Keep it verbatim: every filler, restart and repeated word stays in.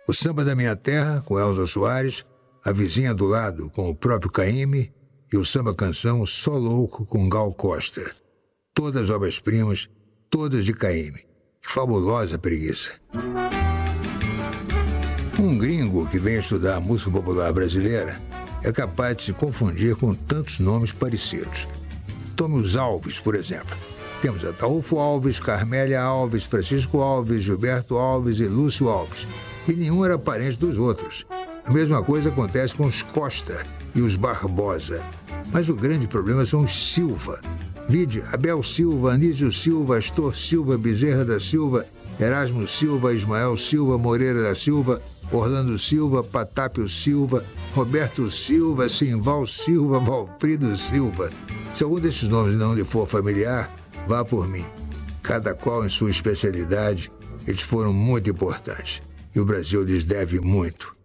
O Samba da Minha Terra, com Elza Soares, A Vizinha do Lado, com o próprio Caymmi, e o samba-canção Só Louco, com Gal Costa. Todas obras-primas, todas de Caymmi. Que fabulosa preguiça. Um gringo que vem estudar a música popular brasileira é capaz de se confundir com tantos nomes parecidos. Tome os Alves, por exemplo. Temos Ataúfo Alves, Carmélia Alves, Francisco Alves, Gilberto Alves e Lúcio Alves. E nenhum era parente dos outros. A mesma coisa acontece com os Costa e os Barbosa. Mas o grande problema são os Silva. Vide Abel Silva, Anísio Silva, Astor Silva, Bezerra da Silva, Erasmo Silva, Ismael Silva, Moreira da Silva, Orlando Silva, Patápio Silva, Roberto Silva, Simval Silva, Valfrido Silva. Se algum desses nomes não lhe for familiar, vá por mim. Cada qual em sua especialidade, eles foram muito importantes. E o Brasil lhes deve muito.